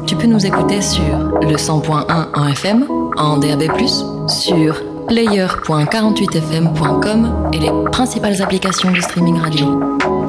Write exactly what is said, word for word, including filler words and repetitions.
Tu peux nous écouter sur le cent point un en F M, en D A B plus, sur player point quarante-huit f m point com et les principales applications de streaming radio.